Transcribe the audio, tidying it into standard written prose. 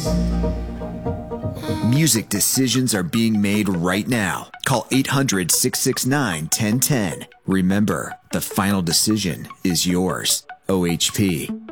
Music decisions are being made right now. Call 800-669-1010. Remember, the final decision is yours. OHP.